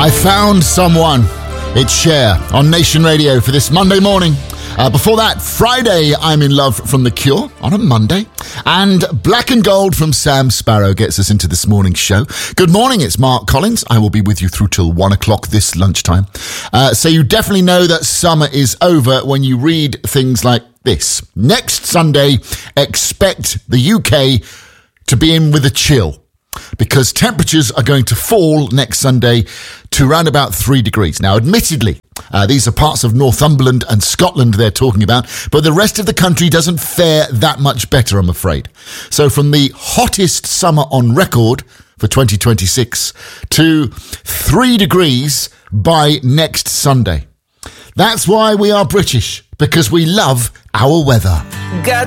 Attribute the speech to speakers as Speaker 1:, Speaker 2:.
Speaker 1: I found someone. It's Cher on Nation Radio for this Monday morning. Before that, Friday, I'm in Love from The Cure on a Monday. And Black and Gold from Sam Sparrow gets us into this morning's show. Good morning, it's Mark Collins. I will be with you through till 1 o'clock this lunchtime. So you definitely know that summer is over when you read things like this. Next Sunday, expect the UK to be in with a chill, because temperatures are going to fall next Sunday to around about 3 degrees. Now, admittedly, these are parts of Northumberland and Scotland they're talking about, but the rest of the country doesn't fare that much better, I'm afraid. So from the hottest summer on record for 2026 to 3 degrees by next Sunday. That's why we are British, because we love our weather.